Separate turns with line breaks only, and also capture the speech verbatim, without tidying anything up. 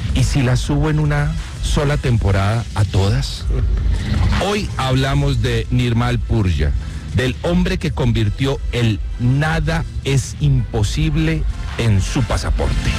¿Y si las subo en una sola temporada a todas? Hoy hablamos de Nirmal Purja, del hombre que convirtió el nada es imposible en su pasaporte.